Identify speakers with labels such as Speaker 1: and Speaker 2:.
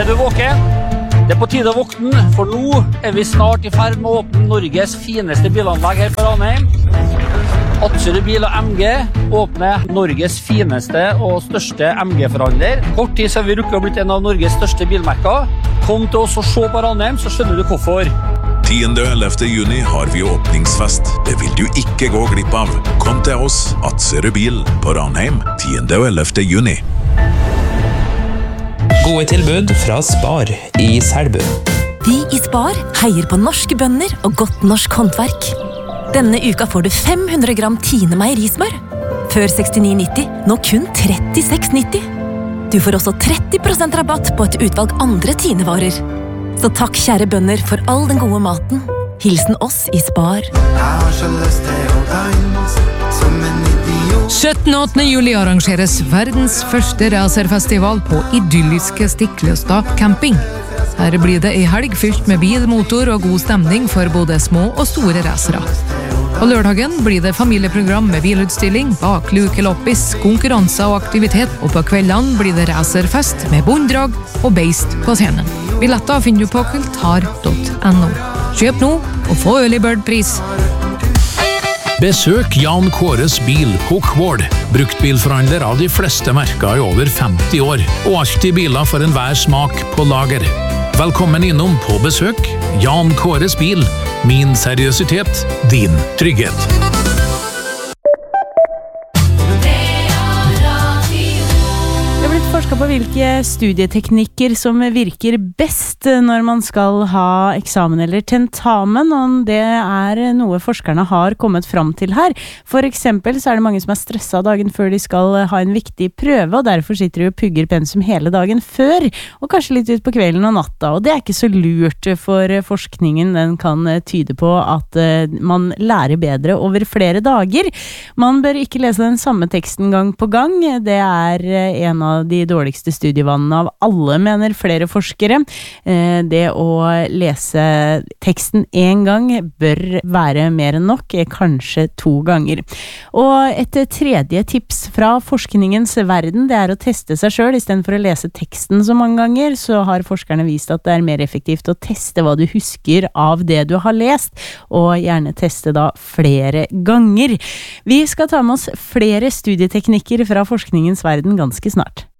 Speaker 1: du våken? Det på tide å våkne, for nå vi snart I ferd med å åpne Norges fineste bilanlegg her på Ranheim. Atzerud Bil og MG åpner Norges fineste og største MG-forhandler. Kort tid så vi rukket å blitt en av Norges største bilmerker. Kom til oss og se på Ranheim, så skjønner du hvorfor.
Speaker 2: 10. og 11. juni har vi åpningsfest. Det vil du ikke gå glipp av. Kom til oss, Atzerud Bil på Ranheim, 10. og 11. juni.
Speaker 3: Gode tilbud fra Spar I Selbu.
Speaker 4: Vi I Spar heier på norske bønder og godt norsk håndverk. Denne uka får du 500 gram Tine meierismør. Før 69,90, nå kun 36,90. Du får også 30% rabatt på et utvalg andre Tine-varer. Så takk kjære bønder for all den gode maten. Hilsen oss I Spar.
Speaker 5: 17. og 8. juli arrangeres verdens første racerfestival på idylliske Stiklestad camping. Her blir det en helg fylt med bil, motor og god stemning for både små og store racere. På lørdagen blir det familieprogram med bilutstilling, baklukeloppis, konkurranser og aktivitet, og på kveldene blir det racerfest med bonddrag og beist på scenen. Billetter finner du på kultar.no. Kjøp nå og få early bird-pris.
Speaker 6: Besøk Jan Kåres bil på Kvål. Bruktbilforhandler av de fleste merker I over 50 år, og alltid biler for enhver smak på lager. Velkommen innom på besøk. Jan Kåres bil. Min seriøsitet, din trygghet.
Speaker 7: Forsket på hvilke studieteknikker som virker best når man skal ha eksamen eller tentamen, og det noe forskerne har kommet fram til her. For eksempel så det mange som stresset dagen før de skal ha en viktig prøve, og derfor sitter de og pugger pensum hele dagen før, og kanskje litt ut på kvelden og natta, og det ikke så lurt, for forskningen den kan tyde på at man lærer bedre over flere dager. Man bør ikke lese den samme teksten gang på gang, det en av de dårligste studievannene av alle, mener flere forskere. Det å lese teksten en gang bør være mer enn nok, kanskje 2 ganger. Og et tredje tips fra forskningens verden, det å teste seg selv. I stedet for å lese teksten så mange ganger, så har forskerne vist at det mer effektivt å teste hva du husker av det du har lest, og gjerne teste da flere ganger. Vi skal ta med oss flere studieteknikker fra forskningens verden ganske snart.